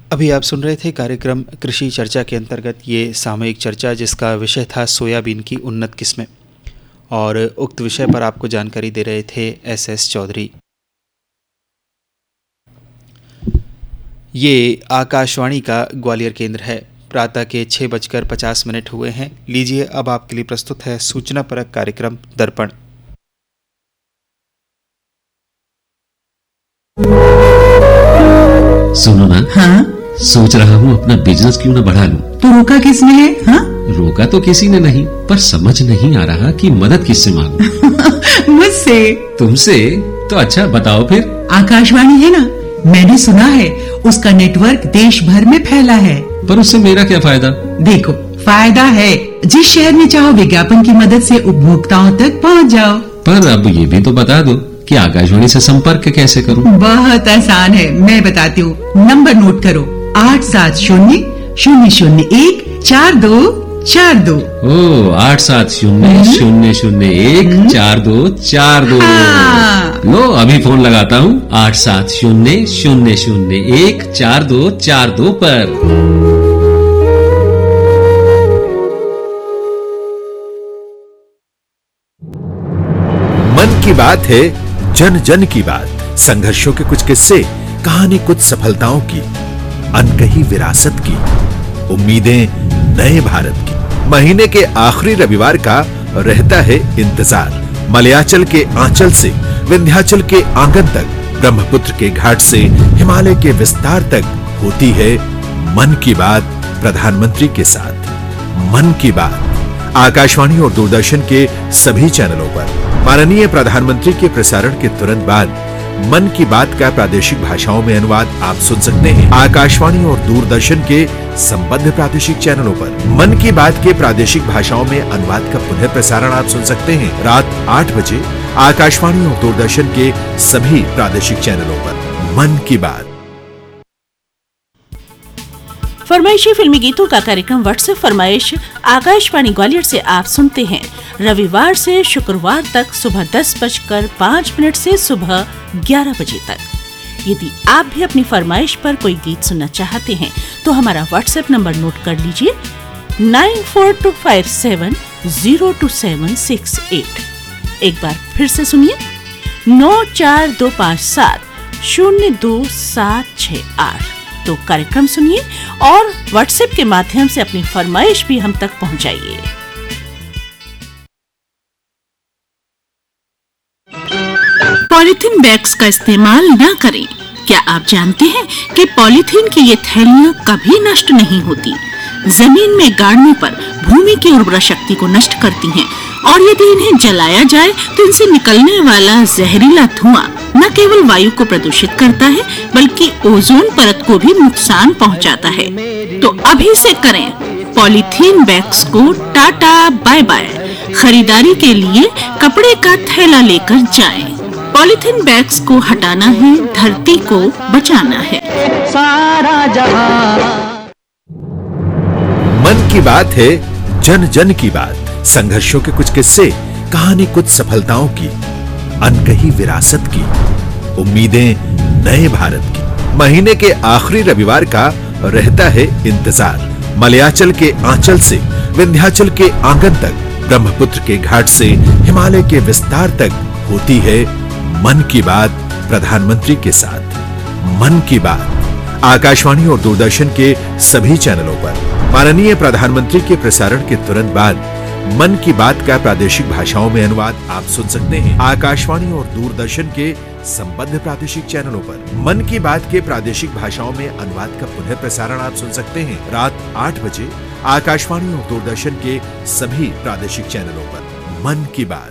अभी आप सुन रहे थे कार्यक्रम कृषि चर्चा के अंतर्गत ये सामयिक चर्चा, जिसका विषय था सोयाबीन की उन्नत किस्में, और उक्त विषय पर आपको जानकारी दे रहे थे एस चौधरी। ये आकाशवाणी का ग्वालियर केंद्र है। प्रातः के 6:50 हुए हैं। लीजिए, अब आपके लिए प्रस्तुत है सूचना परक कार्यक्रम दर्पण। सुनो ना। हाँ? सोच रहा हूँ अपना बिजनेस क्यों ना बढ़ा लूं। तो रोका किसने है? हाँ? रोका तो किसी ने नहीं, पर समझ नहीं आ रहा कि मदद किससे मांगूं। मुझसे। तुमसे? तो अच्छा बताओ फिर। आकाशवाणी है ना, मैंने सुना है उसका नेटवर्क देश भर में फैला है। पर उससे मेरा क्या फायदा? देखो, फायदा है। जिस शहर में चाहो विज्ञापन की मदद से उपभोक्ताओं तक पहुँच जाओ। पर अब ये भी तो बता दो कि आकाशवाणी से संपर्क कैसे करूं? बहुत आसान है, मैं बताती हूँ। नंबर नोट करो, 870-001-4242। ओ 870-001-4242। लो अभी फोन लगाता हूँ 870-001-4242 पर। मन की बात है, जन जन की बात। संघर्षों के कुछ किस्से, कहानी कुछ सफलताओं की, अनकही विरासत की, उम्मीदें नए भारत की। महीने के आखिरी रविवार का रहता है इंतजार। मलयाचल के आंचल से विंध्याचल के आंगन तक, ब्रह्मपुत्र के घाट से हिमालय के विस्तार तक होती है मन की बात प्रधानमंत्री के साथ। मन की बात आकाशवाणी और दूरदर्शन के सभी चैनलों पर। माननीय प्रधानमंत्री के प्रसारण के तुरंत बाद मन की बात का प्रादेशिक भाषाओं में अनुवाद आप सुन सकते हैं आकाशवाणी और दूरदर्शन के संबद्ध प्रादेशिक चैनलों पर। मन की बात के प्रादेशिक भाषाओं में अनुवाद का पुनः प्रसारण आप सुन सकते हैं रात 8 बजे आकाशवाणी और दूरदर्शन के सभी प्रादेशिक चैनलों पर। मन की बात। फरमाइशी फिल्मी गीतों का कार्यक्रम व्हाट्सएप फरमाइश आकाशवाणी ग्वालियर से आप सुनते हैं रविवार से शुक्रवार तक सुबह 10:05 से सुबह 11 बजे तक। यदि आप भी अपनी फरमाइश पर कोई गीत सुनना चाहते हैं तो हमारा व्हाट्सएप नंबर नोट कर लीजिए 9425702768। एक बार फिर से सुनिए 9425702768। तो कार्यक्रम सुनिए और व्हाट्सएप के माध्यम से अपनी फरमाइश भी हम तक पहुंचाइए। पॉलीथीन बैग्स का इस्तेमाल न करें। क्या आप जानते हैं कि पॉलीथीन की ये थैलियां कभी नष्ट नहीं होती। जमीन में गाड़ने पर भूमि की उर्वरा शक्ति को नष्ट करती हैं और यदि इन्हें जलाया जाए तो इनसे निकलने वाला जहरीला धुआं न केवल वायु को प्रदूषित करता है बल्कि ओजोन परत को भी नुकसान पहुंचाता है। तो अभी से करें पॉलीथीन बैग्स को टाटा बाय बाय। खरीदारी के लिए कपड़े का थैला लेकर जाएं। पॉलीथीन बैग्स को हटाना है, धरती को बचाना है। सारा जहां। मन की बात है, जन जन की बात। संघर्षों के कुछ किस्से, कहानी कुछ सफलताओं की, अनकही विरासत की, उम्मीदें नए भारत की। महीने के आखिरी रविवार का रहता है इंतजार। मलयाचल के आंचल से विंध्याचल के आंगन तक, ब्रह्मपुत्र के घाट से हिमालय के विस्तार तक होती है मन की बात प्रधानमंत्री के साथ। मन की बात आकाशवाणी और दूरदर्शन के सभी चैनलों पर। माननीय प्रधानमंत्री के प्रसारण के तुरंत बाद मन की बात का प्रादेशिक भाषाओं में अनुवाद आप सुन सकते हैं आकाशवाणी और दूरदर्शन के संबद्ध प्रादेशिक चैनलों पर। मन की बात के प्रादेशिक भाषाओं में अनुवाद का पुनः प्रसारण आप सुन सकते हैं रात 8 बजे आकाशवाणी और दूरदर्शन के सभी प्रादेशिक चैनलों पर। मन की बात।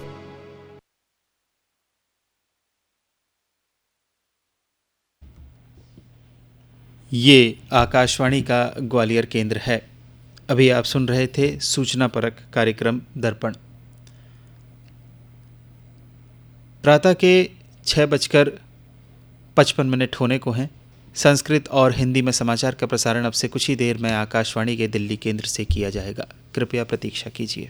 ये आकाशवाणी का ग्वालियर केंद्र है। अभी आप सुन रहे थे सूचना परक कार्यक्रम दर्पण। प्रातः के 6:55 होने को हैं। संस्कृत और हिंदी में समाचार का प्रसारण अब से कुछ ही देर में आकाशवाणी के दिल्ली केंद्र से किया जाएगा। कृपया प्रतीक्षा कीजिए।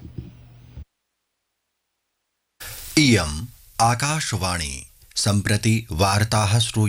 इयम् आकाशवाणी सम्प्रति वार्ताः श्रूयन्ते।